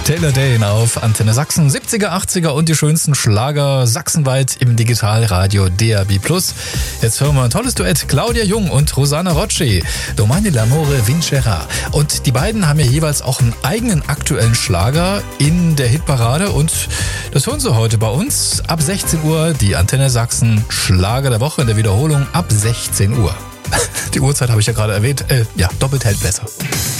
Taylor Dane auf Antenne Sachsen, 70er, 80er und die schönsten Schlager sachsenweit im Digitalradio DAB+. Jetzt hören wir ein tolles Duett, Claudia Jung und Rosanna Rocci, Domani l'amore vincerà. Und die beiden haben ja jeweils auch einen eigenen aktuellen Schlager in der Hitparade und das hören Sie heute bei uns ab 16 Uhr, die Antenne Sachsen Schlager der Woche in der Wiederholung ab 16 Uhr. Die Uhrzeit habe ich ja gerade erwähnt, doppelt hält besser.